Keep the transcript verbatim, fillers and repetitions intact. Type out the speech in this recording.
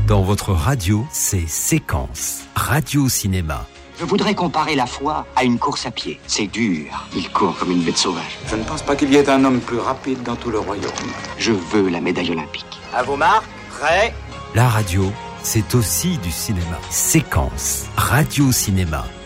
Dans votre radio, c'est Séquence, radio-cinéma. Je voudrais comparer la foi à une course à pied. C'est dur. Il court comme une bête sauvage. Je ne pense pas qu'il y ait un homme plus rapide dans tout le royaume. Je veux la médaille olympique. À vos marques, prêts ? La radio, c'est aussi du cinéma. Séquence, radio-cinéma.